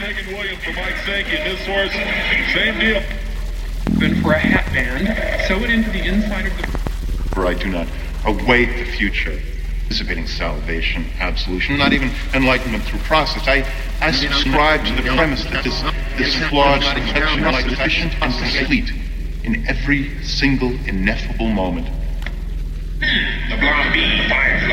Megan Williams for Mike Sankey and his source. Same deal. Been for a hat band, sew it into the inside of the... For I do not await the future, anticipating salvation, absolution, not even enlightenment through process. I subscribe to the premise that this flawed conception is sufficient and complete in every single ineffable moment. The blonde bee, the firefly.